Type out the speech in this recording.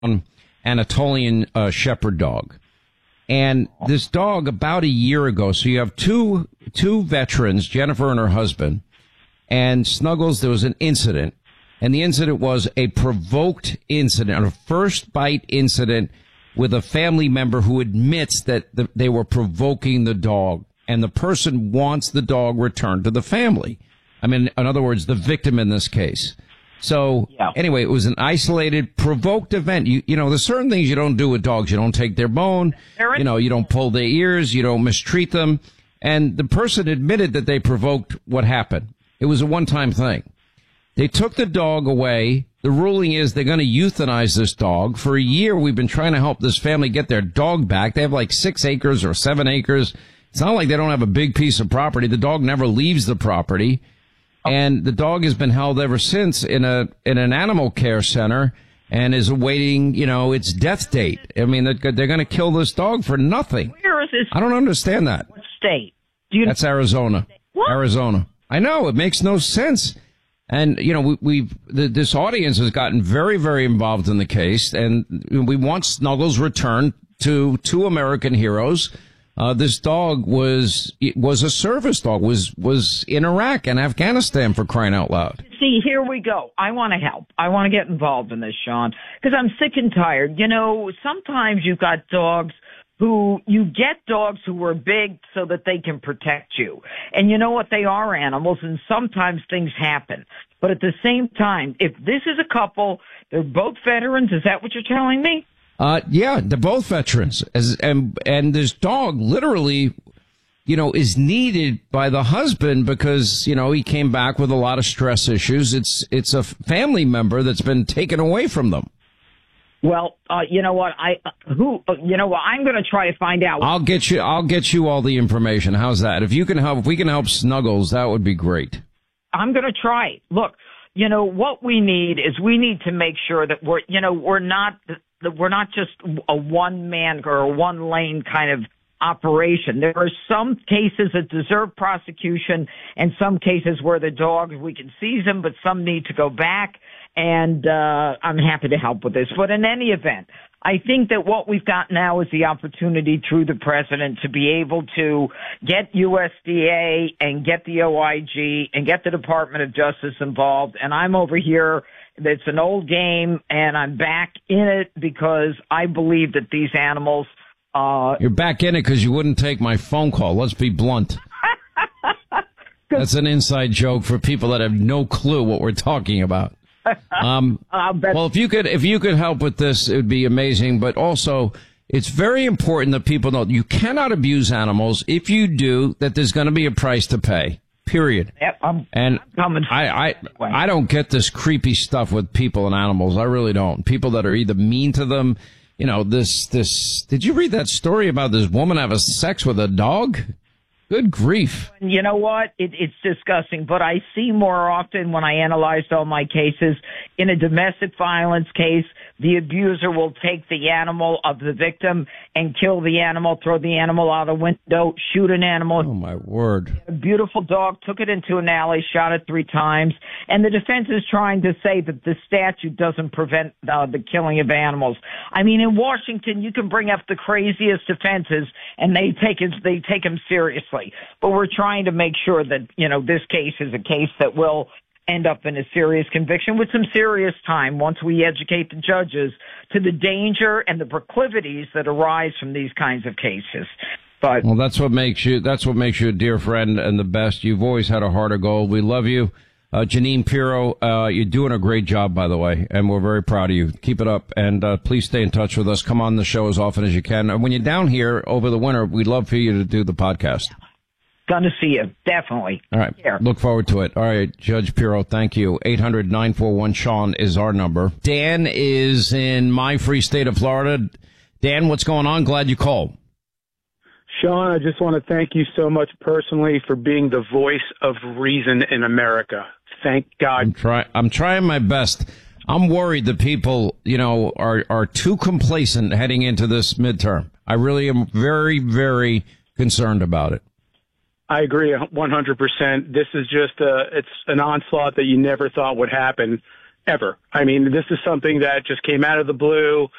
Anatolian Shepherd dog. And this dog, about a year ago, so you have two veterans, Jennifer and her husband, and Snuggles, there was an incident. And the incident was a provoked incident, a first bite incident with a family member who admits that they were provoking the dog. And the person wants the dog returned to the family. I mean, in other words, the victim in this case. So anyway, it was an isolated, provoked event. You know, there's certain things you don't do with dogs. You don't take their bone. You know, you don't pull their ears. You don't mistreat them. And the person admitted that they provoked what happened. It was a one-time thing. They took the dog away. The ruling is they're going to euthanize this dog. For a year, we've been trying to help this family get their dog back. They have like 6 acres or 7 acres. It's not like they don't have a big piece of property. The dog never leaves the property. And the dog has been held ever since in an animal care center and is awaiting, you know, its death date. I mean, they're going to kill this dog for nothing. Where is this? I don't understand that. What state? That's Arizona. What? Arizona. I know, it makes no sense. And, you know, this audience has gotten very, very involved in the case, and we want Snuggles returned to two American heroes. This dog was a service dog, was in Iraq and Afghanistan, for crying out loud. See, here we go. I want to help. I want to get involved in this, Sean, because I'm sick and tired. You know, sometimes you've got dogs you get dogs who are big so that they can protect you. And you know what? They are animals, and sometimes things happen. But at the same time, if this is a couple, they're both veterans. Is that what you're telling me? Yeah, they're both veterans. And this dog literally, you know, is needed by the husband because, you know, he came back with a lot of stress issues. It's a family member that's been taken away from them. Well, you know what? I'm going to try to find out. I'll get you all the information. How's that? If we can help Snuggles, that would be great. I'm going to try. Look, you know, what we need to make sure that we're not just a one man or a one lane kind of operation. There are some cases that deserve prosecution and some cases where the dogs, we can seize them, but some need to go back. And I'm happy to help with this. But in any event, I think that what we've got now is the opportunity through the president to be able to get USDA and get the OIG and get the Department of Justice involved. And I'm over here. It's an old game, and I'm back in it because I believe that these animals... You're back in it because you wouldn't take my phone call. Let's be blunt. That's an inside joke for people that have no clue what we're talking about. Well, if you could help with this, it would be amazing. But also, it's very important that people know you cannot abuse animals. If you do, that there's going to be a price to pay. Period. Yep, I'm coming. I don't get this creepy stuff with people and animals. I really don't. People that are either mean to them. You know, this. Did you read that story about this woman having sex with a dog? Good grief. You know what? It's disgusting, but I see more often when I analyzed all my cases, in a domestic violence case, the abuser will take the animal of the victim and kill the animal, throw the animal out a window, shoot an animal. Oh, my word. A beautiful dog, took it into an alley, shot it 3 times, and the defense is trying to say that the statute doesn't prevent the killing of animals. I mean, in Washington, you can bring up the craziest offenses, and they take them seriously. But we're trying to make sure that, you know, this case is a case that will end up in a serious conviction with some serious time once we educate the judges to the danger and the proclivities that arise from these kinds of cases. But well, that's what makes you a dear friend and the best. You've always had a heart of gold. We love you. Jeanine Pirro, you're doing a great job, by the way, and we're very proud of you. Keep it up, and please stay in touch with us. Come on the show as often as you can. And when you're down here over the winter, we'd love for you to do the podcast. Going to see you, definitely. All right, look forward to it. All right, Judge Pirro, thank you. 800-941-SEAN is our number. Dan is in my free state of Florida. Dan, what's going on? Glad you called. Sean, I just want to thank you so much personally for being the voice of reason in America. Thank God. I'm trying my best. I'm worried that people, you know, are too complacent heading into this midterm. I really am very, very concerned about it. I agree 100%. This is just it's an onslaught that you never thought would happen. ever. I mean, this is something that just came out of the blue.